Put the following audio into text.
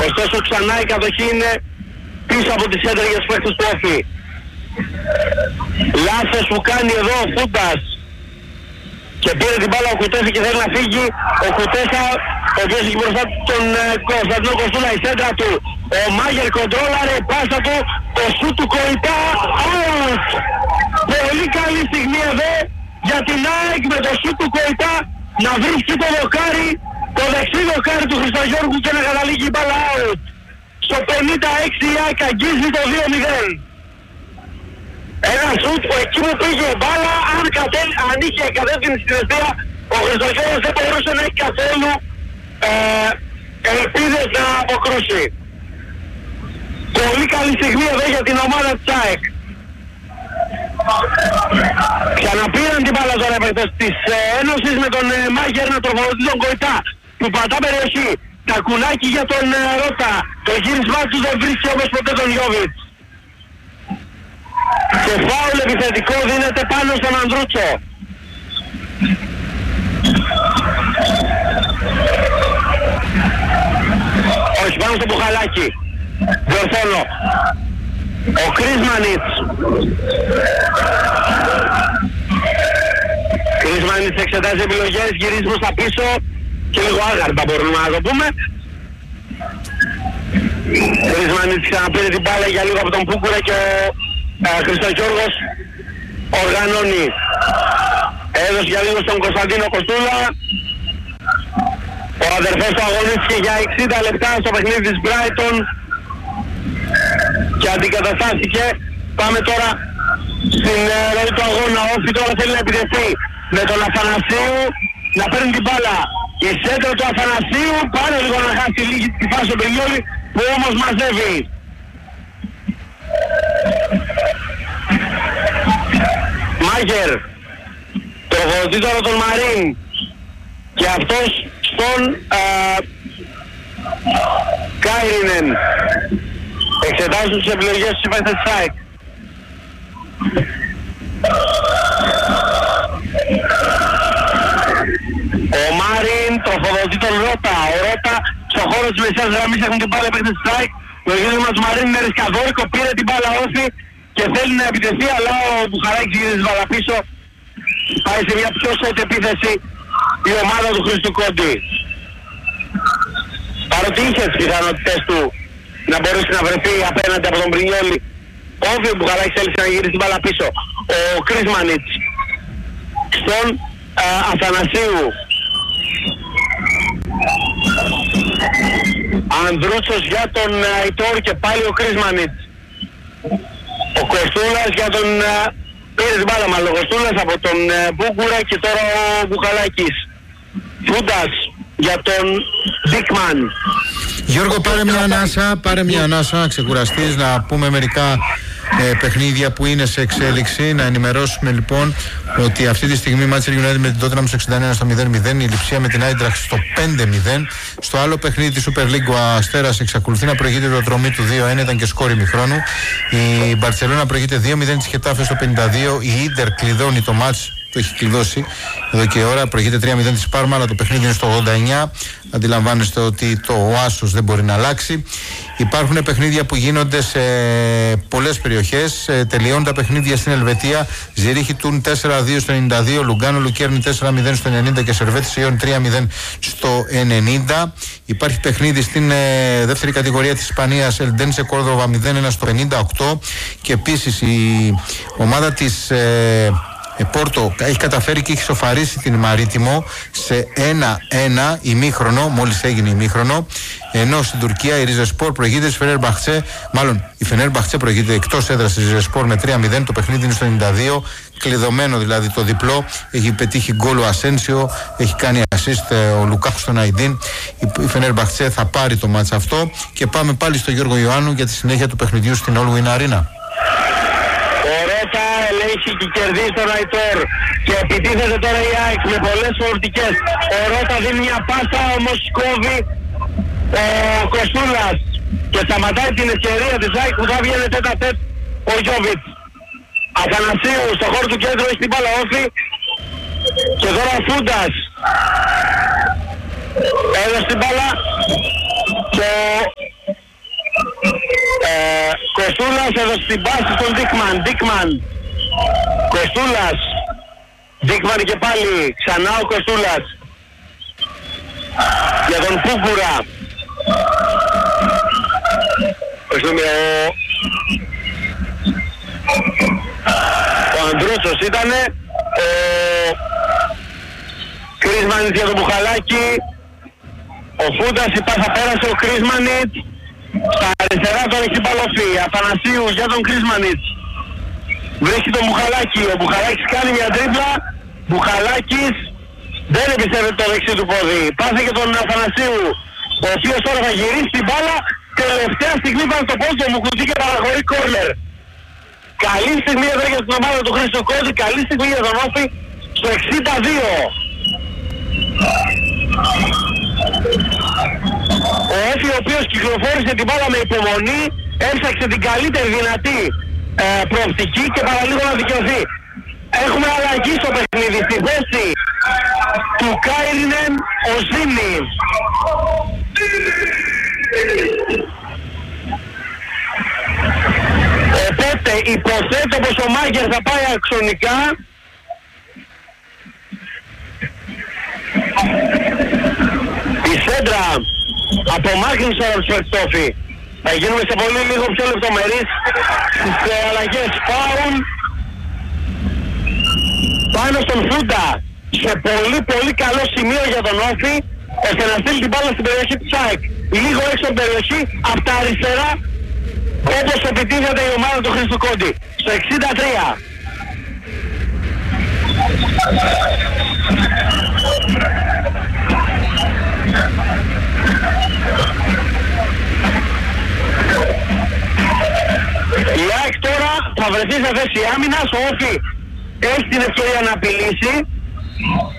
Ωστόσο ξανά η κατοχή είναι πίσω από τις έντρεγες παίκτες του Όφη. Λάθος που κάνει εδώ ο Φούντας και πήρε την μπάλα ο Κουτέσα και θέλει να φύγει. Ο Κουτέσα, ο οποίος έχει μπροστά τον Κωνσταντίνο Κοστούλα, η σέντρα του. Ο Μάγερ κοντρόλαρε, πάσα του, το σου του Κοϊτά, out! Πολύ καλή στιγμή εδώ για την ΑΕΚ με το σου του Κοϊτά να βρίσκει το δοκάρι, το δεξί δοκάρι του Χριστογιώργου και να καταλήγει η μπάλα out. Στο 56 η ΑΕΚ αγγίζει το 2-0. Ένα σουτ που εκεί που πήγε η μπάλα, αν είχε κατεύθυνση στην αιστεία, ο Χριστογιώργος δεν μπορούσε να έχει καθόλου ελπίδες να αποκρούσει. Πολύ καλή στιγμή εδώ για την ομάδα της ΑΕΚ. Ξαναπήραν την μπάλα τώρα παίκτες της Ένωσης με τον Μάγερ να τροφοδοτεί τον Κοϊτά που πατά περιοχή. Τα κουνάκι για τον Ρώτα. Το γύρισμά του δεν βρίσκει όπως ποτέ τον Γιώβιτς. Και φάουλ επιθετικό δίνεται πάνω στον Ανδρούτσο. Όχι, πάνω στο Μπουχαλάκι. Διορθώνω. Ο Κρίσμανιτς. Κρίσμανιτς εξετάζει επιλογές, γυρίζει προς τα πίσω και λίγο άγαρτα μπορούμε να το πούμε. Κρίσμανιτς ξαναπήρε την μπάλα για λίγο από τον Πούκουρα και ο Χριστογιώργος οργανώνει. Έδωσε για λίγο στον Κωνσταντίνο Κοστούλα. Ο αδερφός του αγωνίστηκε για 60 λεπτά στο παιχνίδι της Brighton και αντικαταστάθηκε. Πάμε τώρα στην ροή του αγώνα. Όφη τώρα θέλει να επιτεθεί με τον Αθανασίου να παίρνει την μπάλα. Η σέντρα του Αθανασίου πάνε λίγο να χάσει λίγη τη φάση του Μπρινιόλη που όμως μαζεύει. Μάγερ τροφοδοτεί τώρα τον Μαρίν και αυτός στον Κάιρινεν. Εξετάζουν τις επιλογές της παίκτες της ΑΕΚ. Ο Μάριν τροφοδοτεί τον Ρώτα. Ο Ρώτα στο χώρο της μεσαίας γραμμής έχουν την μπάλα παίκτες της ΑΕΚ. Το γύρισμα του Μαρίν είναι ρισκαδόρικο, πήρε την μπάλα Όφη και θέλει να επιτεθεί, αλλά ο Μπουχαράκης γυρίζει την μπάλα πίσω. Πάει σε μια πιο σετ επίθεση η ομάδα του Χρήστου Κόντι. Παρότι είχε τις πιθανότητες του να μπορέσει να βρεθεί απέναντι από τον Μπρινιόλη, όφι ο Μπουχαράκης θέλησε να γυρίσει την μπάλα πίσω. Ο Κρίσμανιτς στον Αθανασίου. Ανδρούτσος για τον Ιτόρ και πάλι ο Κρίσμανιτς. Ο Κοστούλας για τον... πήρε την μπάλα μάλλον ο Κοστούλας από τον Μπούγκουρα και τώρα ο Μπουχαλάκης. Φούντας για τον Δίκμαν. Γιώργο, πάρε μια ανάσα, να ξεκουραστείς, να πούμε μερικά παιχνίδια που είναι σε εξέλιξη. Να ενημερώσουμε λοιπόν ότι αυτή τη στιγμή η Manchester United με την Tottenham στο 61 στο 0-0, η Λειψία με την Άιντραχτ στο 5-0. Στο άλλο παιχνίδι της Super League ο Αστέρας εξακολουθεί να προηγείται το δρομή του 2-1, ήταν και σκόρ ημιχρόνου. Η Μπαρτσελόνα προηγείται 2-0 της Χετάφε στο 52, η Ίντερ κλειδώνει το μάτς. Το έχει κλειδώσει εδώ και ώρα, προηγείται 3-0 της Πάρμα, αλλά το παιχνίδι είναι στο 89. Αντιλαμβάνεστε ότι το Άσος δεν μπορεί να αλλάξει. Υπάρχουν παιχνίδια που γίνονται σε πολλές περιοχές. Τελειώνουν τα παιχνίδια στην Ελβετία. Ζηρίχη Τούν 4-2 στο 92, Λουγκάνο Λουκέρνη 4-0 στο 90 και Σερβέτη Σιόν 3-0 στο 90. Υπάρχει παιχνίδι στην δεύτερη κατηγορία της Ισπανίας, Ελντένσε Κόρδοβα 0-1 στο 58. Και επίσης η ομάδα της Πόρτο έχει καταφέρει και έχει σοφαρίσει την Μαρίτιμο σε 1-1 ημίχρονο, μόλις έγινε ημίχρονο. Ενώ στην Τουρκία η Ριζεσπόρ προηγείται της Φενέρμπαχτσε, μάλλον η Φενέρμπαχτσε προηγείται εκτός έδρας της Ριζεσπόρ με 3-0. Το παιχνίδι είναι στο 92, κλειδωμένο δηλαδή το διπλό. Έχει πετύχει γκολ ο Ασένσιο, έχει κάνει assist ο Λουκάκου στον Αϊντίν. Η Φενέρμπαχτσε θα πάρει το μάτς αυτό. Και πάμε πάλι στο Γιώργο Ιωάννου για τη συνέχεια του παιχνιδιού στην Όλουιν Αρίνα. Ελέγχει και κερδίζει τον Αϊτόρ και επιτίθεται τώρα η ΑΕΚ με πολλές φορτικές. Ο Ρώτα δίνει μια πάσα, όμως κόβει ο Κοστούλας και σταματάει την ευκαιρία της ΑΕΚ που θα βγαίνει τέτα τέτ ο Γιώβιτς. Αθανασίου στο χώρο του κέντρου έχει την μπάλα Όφη και τώρα ο Φούντας έδωσε την μπάλα και Κοστούλας έδωσε την πάση στον Ντίκμαν. Κοστούλας. Ντίκμαν και πάλι. Ξανά ο Κοστούλας. Για τον Πούκουρα. Ο Αντρούτσος ήτανε. Ο Κρίσμανιτς για τον Μπουχαλάκη. Ο Φούντας η πάσα πέρασε, ο Κρίσμανιτς. Στα αριστερά τον έχει παλωθεί. Αθανασίου για τον Κρίσμανιτς. Βρίσκει τον Μπουχαλάκη. Ο Μπουχαλάκης κάνει μια τρίπλα. Μπουχαλάκης δεν εμπιστεύεται το δεξί του πόδι. Πάσε και τον Αθανασίου, ο οποίος τώρα θα γυρίσει την μπάλα. Τελευταία στιγμή πάνε στο πόδι του Μουκουτζή και παραχωρεί κόρνερ. Καλή στιγμή εδώ για την ομάδα του Χρήστο Κώδη. Καλή στιγμή για τον Όφη στο 62. Ο Όφη, ο οποίος κυκλοφόρησε την μπάλα με υπομονή, έψαξε την καλύτερη δυνατή προοπτική και παραλίγο να δικαιωθεί. Έχουμε αλλαγή στο παιχνίδι. Στη θέση του Κάιρινεν ο Ζήνη. Οπότε υποθέτω πως ο Μάγκερ θα πάει αξονικά. Η σέντρα από Μάγνουσον από Σφερτόφι. Θα γίνουμε σε πολύ λίγο πιο λεπτομερείς στις αλλαγές. Φάουν πάνω στον Φούντα σε πολύ καλό σημείο για τον Όφη, ώστε να στείλει την μπάλα στην περιοχή του ΣΑΕΚ. Λίγο έξω από την περιοχή, από τα αριστερά, όπως επιτίθεται η ομάδα του Χρήστου Κόντι. Στο 63. Η ΑΕΚ τώρα θα βρεθεί σε θέση άμυνας. Ο Όφη έχει την ευκαιρία να απειλήσει.